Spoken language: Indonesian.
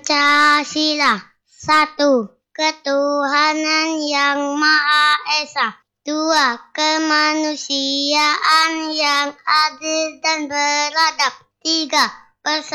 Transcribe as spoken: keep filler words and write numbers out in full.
Pancasila. Satu, ketuhanan yang Maha Esa. Dua, kemanusiaan yang adil dan beradab. Tiga, persatuan